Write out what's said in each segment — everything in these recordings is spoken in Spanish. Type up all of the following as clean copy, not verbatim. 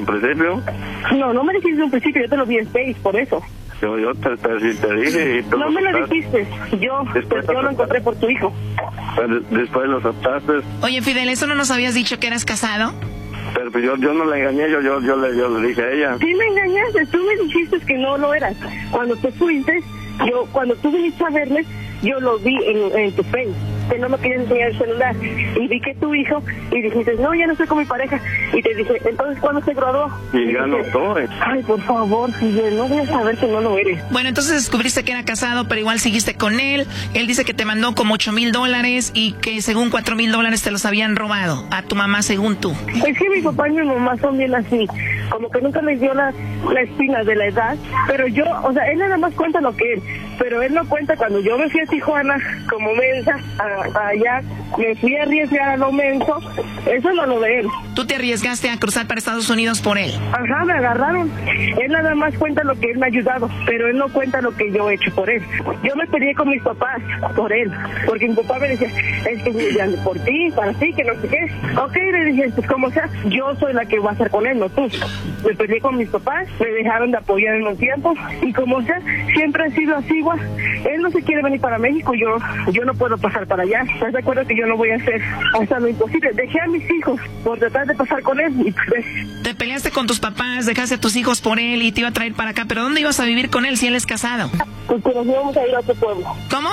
en principio? No, no me dijiste en un principio, yo te lo vi en Face, por eso. Yo te dije y tú no me lo dijiste, yo lo encontré por tu hijo. Después lo aceptaste. Oye, Fidel, ¿eso no nos habías dicho que eras casado? Pero pues yo no la engañé, yo le dije a ella. Sí me engañaste, tú me dijiste que no lo eras. Cuando te fuiste, cuando tú viniste a verme, yo lo vi en tu Face, que no me querías enseñar el celular. Y vi que tu hijo, y dijiste, no, ya no estoy con mi pareja. Y te dije, entonces, ¿cuándo se graduó? Y ya no estoy. Ay, por favor, Fidel, no voy a saber que no lo eres. Bueno, entonces descubriste que era casado, pero igual seguiste con él. Él dice que te mandó como $8,000 y que según $4,000 te los habían robado. A tu mamá, según tú. Es que mi papá y mi mamá son bien así. Como que nunca les dio la espina de la edad. Pero yo, o sea, él nada más cuenta lo que él. Pero él no cuenta cuando yo me fui a Tijuana como mensa, allá, me fui a arriesgar a lo menso. Eso no lo de él. ¿Tú te arriesgaste a cruzar para Estados Unidos por él? Ajá, me agarraron. Él nada más cuenta lo que él me ha ayudado, pero él no cuenta lo que yo he hecho por él. Yo me peleé con mis papás por él, porque mi papá me decía, es que ya por ti, para ti, que no sé qué. Ok, le dije, pues como sea, yo soy la que va a estar con él, no tú. Me peleé con mis papás, me dejaron de apoyar en un tiempo, y como sea, siempre ha sido así, igual. Él no se quiere venir para México, yo no puedo pasar para allá. ¿Estás de acuerdo que yo no voy a hacer hasta lo imposible? Dejé a mis hijos por tratar de pasar con él y pues... Te peleaste con tus papás, dejaste a tus hijos por él y te iba a traer para acá, pero ¿dónde ibas a vivir con él si él es casado? Pues nos íbamos a ir a otro pueblo. ¿Cómo?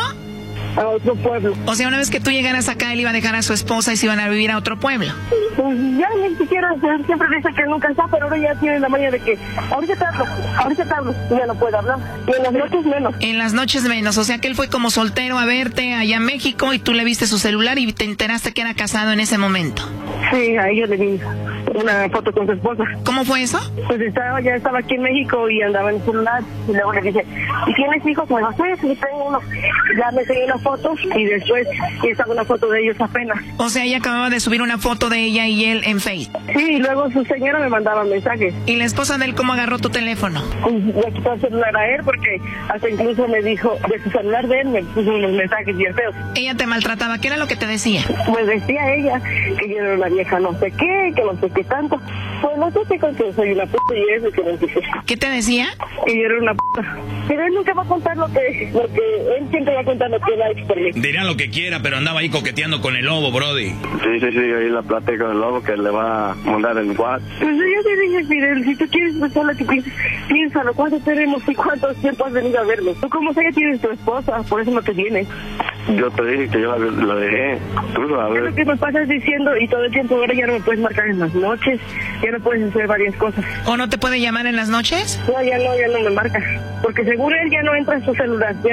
A otro pueblo. O sea, una vez que tú llegaras acá, él iba a dejar a su esposa y se iban a vivir a otro pueblo. Pues ya ni siquiera, siempre dice que nunca está, pero ahora ya tiene la manía de que ahorita te hablo, ya no puede hablar. Y en las noches menos. En las noches menos, o sea que él fue como soltero a verte allá en México y tú le viste su celular y te enteraste que era casado en ese momento. Sí, a ellos le vi una foto con su esposa. ¿Cómo fue eso? Pues ya estaba aquí en México y andaba en el celular y luego le dije, ¿y tienes hijos? Me dijo, sí, tengo uno. Ya me seguí las fotos y después estaba una foto de ellos apenas. O sea, ella acababa de subir una foto de ella y él en Facebook. Sí, y luego su señora me mandaba mensajes. ¿Y la esposa de él cómo agarró tu teléfono? Le quitó el celular a él porque hasta incluso me dijo, de su celular de él me puso unos mensajes bien feos. Ella te maltrataba, ¿qué era lo que te decía? Pues decía ella que yo era una vieja no sé qué, que no sé qué tanto. Pues no sé qué, que soy una puta y eso, que no sé qué. ¿Qué te decía? Que yo era una puta. Pero él nunca va a contar lo que él siempre va a contar lo que él ha hecho por mí. Dirá lo que quiera, pero andaba ahí coqueteando con el lobo, brody. Sí, ahí la plática con el lobo que le va a mandar en WhatsApp. Pues yo te dije, Fidel, si tú quieres pensar lo que piensas, piénsalo, ¿cuánto tenemos y cuánto tiempo has venido a verlo? Tú como sea, ya tienes tu esposa, por eso no te vienes. Yo te dije que yo la dejé. Tú sabes. Es lo que me pasas diciendo y todo el tiempo ahora ya no me puedes marcar en las noches, ya no puedes hacer varias cosas. ¿O no te puede llamar en las noches? No, ya no me marca. Porque seguro él ya no entra en su celular, ya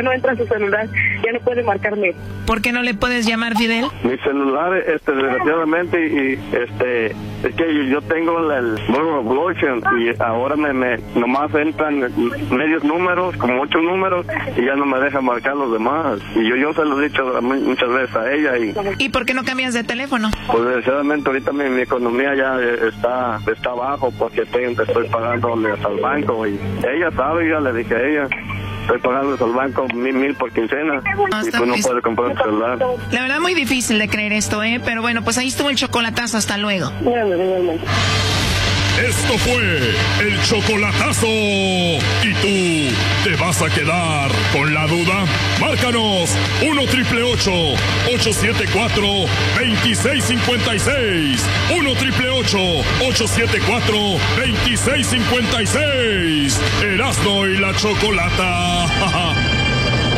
no puede marcarme. ¿Por qué no le puedes llamar, Fidel? Mi celular, desgraciadamente, y es que yo tengo el Mobile Blockchain y ahora nomás entran medios números, como 8 números, y ya no me deja marcar los demás. Y yo se lo he dicho muchas veces a ella. ¿Y por qué no cambias de teléfono? Pues desgraciadamente ahorita mi economía ya está abajo porque estoy pagándole al banco y ella sabe, ya le dije a ella. Estoy pagando al banco $1,000 por quincena y pues no puede comprar un celular. La verdad muy difícil de creer esto, pero bueno, pues ahí estuvo el chocolatazo, hasta luego. Esto fue el chocolatazo. ¿Y tú te vas a quedar con la duda? Márcanos 1-888-874-2656. 1-888-874-2656. Erasmo y la Chocolata.